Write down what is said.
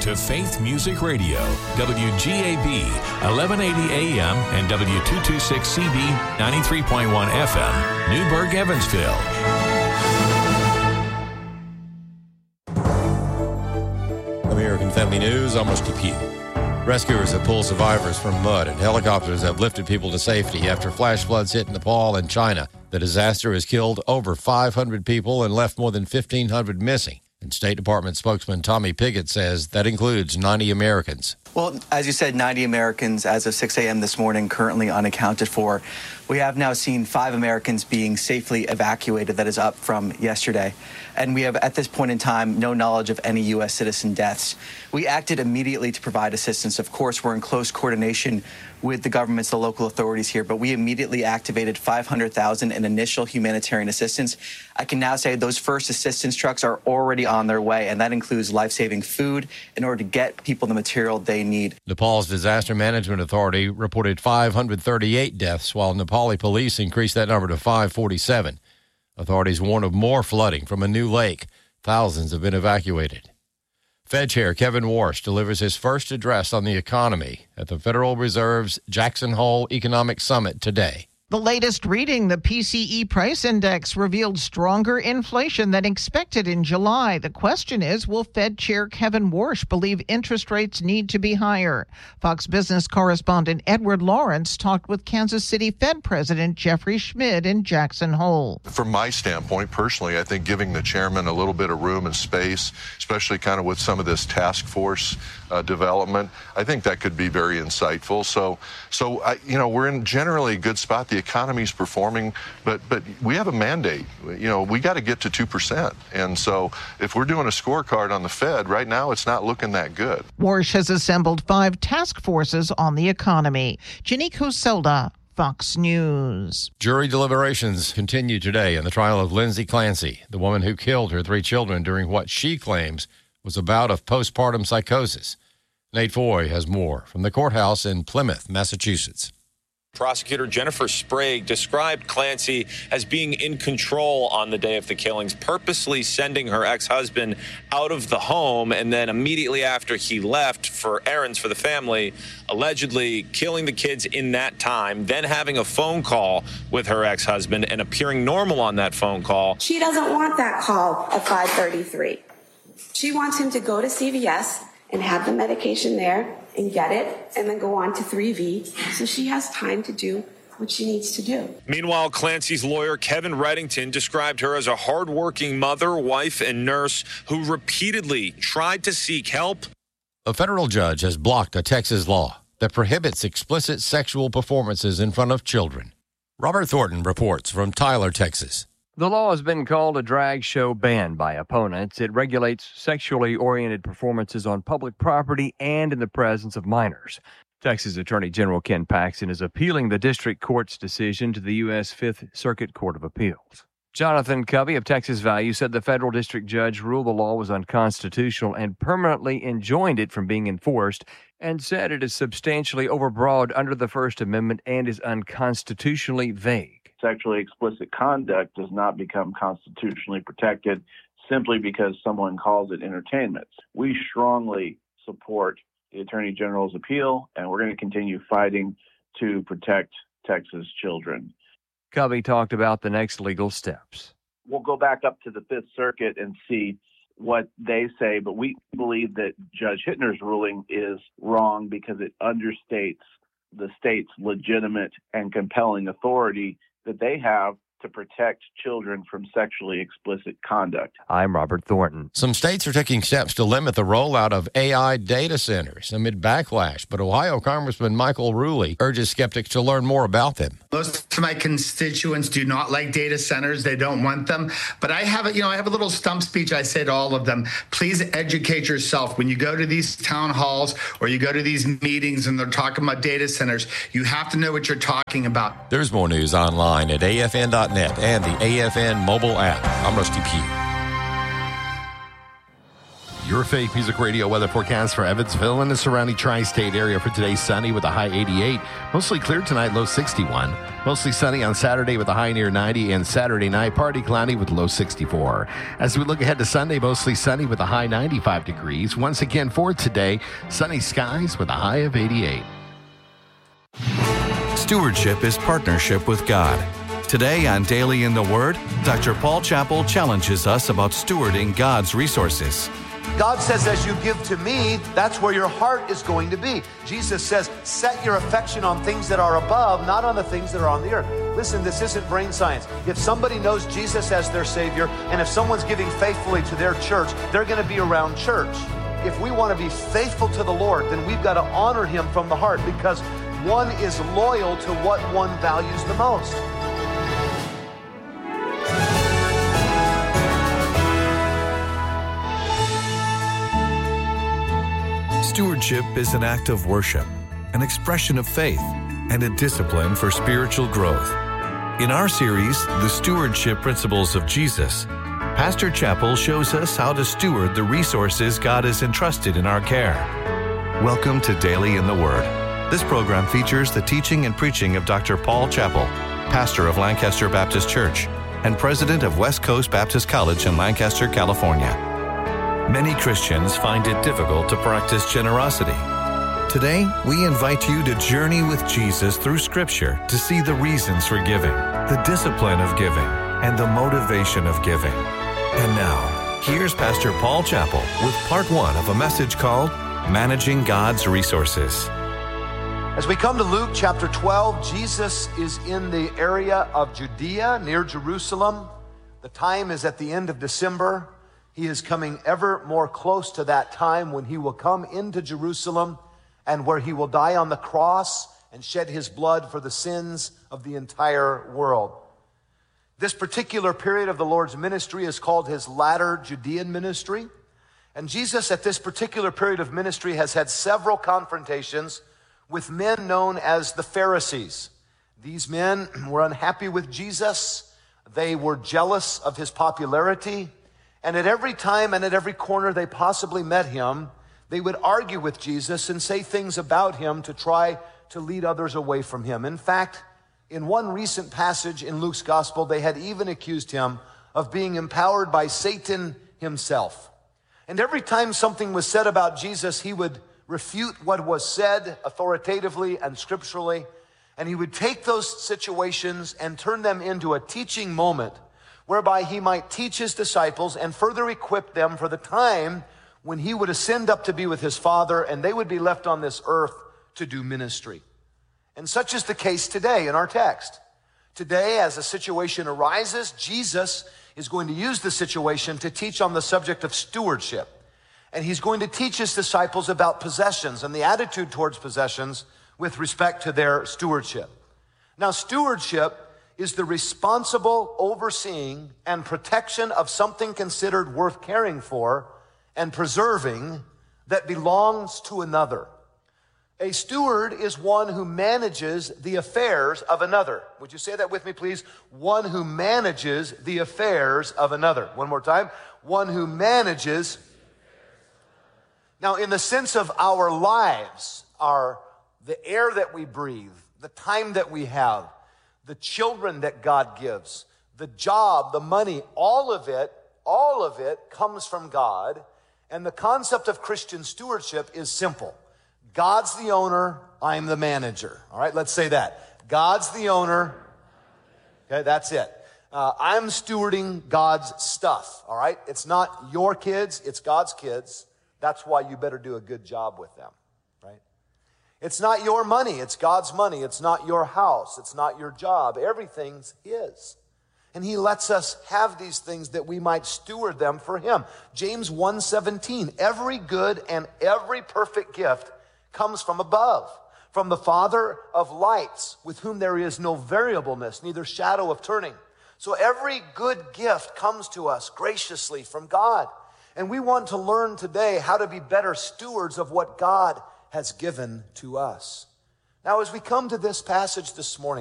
to Faith Music Radio, WGAB, 1180 AM and W226CB, 93.1 FM, Newburgh, Evansville. American Family News, I'm Rusty Pugh. Rescuers have pulled survivors from mud and helicopters have lifted people to safety after flash floods hit Nepal and China. The disaster has killed over 500 people and left more than 1,500 missing. And State Department spokesman Tommy Pigott says that includes 90 Americans. Well, as you said, 90 Americans as of 6 a.m. this morning, currently unaccounted for. We have now seen 5 Americans being safely evacuated. That is up from yesterday. And we have, at this point in time, no knowledge of any U.S. citizen deaths. We acted immediately to provide assistance. Of course, we're in close coordination with the governments, the local authorities here, but we immediately activated $500,000 in initial humanitarian assistance. I can now say those first assistance trucks are already on their way, and that includes life-saving food in order to get people the material they need. Nepal's Disaster Management Authority reported 538 deaths, while Nepali police increased that number to 547. Authorities warn of more flooding from a new lake. Thousands have been evacuated. Fed Chair Kevin Warsh delivers his first address on the economy at the Federal Reserve's Jackson Hole Economic Summit today. The latest reading, the PCE price index, revealed stronger inflation than expected in July. The question is, will Fed Chair Kevin Warsh believe interest rates need to be higher? Fox Business correspondent Edward Lawrence talked with Kansas City Fed President Jeffrey Schmidt in Jackson Hole. From my standpoint, personally, I think giving the chairman a little bit of room and space, especially kind of with some of this task force development, I think that could be very insightful. So we're in generally a good spot. The economy's performing, but we have a mandate. We got to get to 2%. And so if we're doing a scorecard on the Fed, right now it's not looking that good. Warsh has assembled 5 task forces on the economy. Janique Huselda, Fox News. Jury deliberations continue today in the trial of Lindsay Clancy, the woman who killed her 3 children during what she claims was a bout of postpartum psychosis. Nate Foy has more from the courthouse in Plymouth, Massachusetts. Prosecutor Jennifer Sprague described Clancy as being in control on the day of the killings, purposely sending her ex-husband out of the home, and then immediately after he left for errands for the family, allegedly killing the kids in that time, then having a phone call with her ex-husband and appearing normal on that phone call. She doesn't want that call at 5:33. She wants him to go to CVS and have the medication there and get it, and then go on to 3V, so she has time to do what she needs to do. Meanwhile, Clancy's lawyer, Kevin Reddington, described her as a hardworking mother, wife, and nurse who repeatedly tried to seek help. A federal judge has blocked a Texas law that prohibits explicit sexual performances in front of children. Robert Thornton reports from Tyler, Texas. The law has been called a drag show ban by opponents. It regulates sexually oriented performances on public property and in the presence of minors. Texas Attorney General Ken Paxton is appealing the district court's decision to the U.S. Fifth Circuit Court of Appeals. Jonathan Covey of Texas Value said the federal district judge ruled the law was unconstitutional and permanently enjoined it from being enforced, and said it is substantially overbroad under the First Amendment and is unconstitutionally vague. Sexually explicit conduct does not become constitutionally protected simply because someone calls it entertainment. We strongly support the Attorney General's appeal, and we're going to continue fighting to protect Texas children. Covey talked about the next legal steps. We'll go back up to the Fifth Circuit and see what they say, but we believe that Judge Hittner's ruling is wrong because it understates the state's legitimate and compelling authority that they have to protect children from sexually explicit conduct. I'm Robert Thornton. Some states are taking steps to limit the rollout of AI data centers amid backlash, but Ohio Congressman Michael Ruley urges skeptics to learn more about them. Most of my constituents do not like data centers. They don't want them. But I have a little stump speech I say to all of them. Please educate yourself. When you go to these town halls or you go to these meetings and they're talking about data centers, you have to know what you're talking about. There's more news online at afn.net and the AFN mobile app. I'm Rusty Pugh. Your Faith Music Radio weather forecast for Evansville and the surrounding tri-state area for today. Sunny with a high 88. Mostly clear tonight, low 61. Mostly sunny on Saturday with a high near 90. And Saturday night, partly cloudy with low 64. As we look ahead to Sunday, mostly sunny with a high 95 degrees. Once again for today, sunny skies with a high of 88. Stewardship is partnership with God. Today on Daily in the Word, Dr. Paul Chappell challenges us about stewarding God's resources. God says, as you give to me, that's where your heart is going to be. Jesus says, set your affection on things that are above, not on the things that are on the earth. Listen, this isn't brain science. If somebody knows Jesus as their Savior, and if someone's giving faithfully to their church, they're going to be around church. If we want to be faithful to the Lord, then we've got to honor Him from the heart, because one is loyal to what one values the most. Stewardship is an act of worship, an expression of faith, and a discipline for spiritual growth. In our series, The Stewardship Principles of Jesus, Pastor Chappell shows us how to steward the resources God has entrusted in our care. Welcome to Daily in the Word. This program features the teaching and preaching of Dr. Paul Chappell, pastor of Lancaster Baptist Church and president of West Coast Baptist College in Lancaster, California. Many Christians find it difficult to practice generosity. Today, we invite you to journey with Jesus through Scripture to see the reasons for giving, the discipline of giving, and the motivation of giving. And now, here's Pastor Paul Chappell with part 1 of a message called Managing God's Resources. As we come to Luke chapter 12, Jesus is in the area of Judea near Jerusalem. The time is at the end of December. He is coming ever more close to that time when he will come into Jerusalem and where he will die on the cross and shed his blood for the sins of the entire world. This particular period of the Lord's ministry is called his latter Judean ministry. And Jesus at this particular period of ministry has had several confrontations with men known as the Pharisees. These men were unhappy with Jesus. They were jealous of his popularity. And at every time and at every corner they possibly met him, they would argue with Jesus and say things about him to try to lead others away from him. In fact, in one recent passage in Luke's gospel, they had even accused him of being empowered by Satan himself. And every time something was said about Jesus, he would refute what was said authoritatively and scripturally, and he would take those situations and turn them into a teaching moment whereby he might teach his disciples and further equip them for the time when he would ascend up to be with his Father and they would be left on this earth to do ministry. And such is the case today in our text. Today, as a situation arises, Jesus is going to use the situation to teach on the subject of stewardship. And he's going to teach his disciples about possessions and the attitude towards possessions with respect to their stewardship. Now, stewardship is the responsible overseeing and protection of something considered worth caring for and preserving that belongs to another. A steward is one who manages the affairs of another. Would you say that with me, please? One who manages the affairs of another. One more time. One who manages. Now, in the sense of our lives, the air that we breathe, the time that we have, the children that God gives, the job, the money, all of it comes from God. And the concept of Christian stewardship is simple. God's the owner, I'm the manager. All right, let's say that. God's the owner. Okay, that's it. I'm stewarding God's stuff. All right, it's not your kids, it's God's kids. That's why you better do a good job with them. It's not your money, it's God's money. It's not your house, it's not your job. Everything's His. And He lets us have these things that we might steward them for Him. James 1:17, every good and every perfect gift comes from above, from the Father of lights, with whom there is no variableness, neither shadow of turning. So every good gift comes to us graciously from God. And we want to learn today how to be better stewards of what God has given to us. Now, as we come to this passage this morning,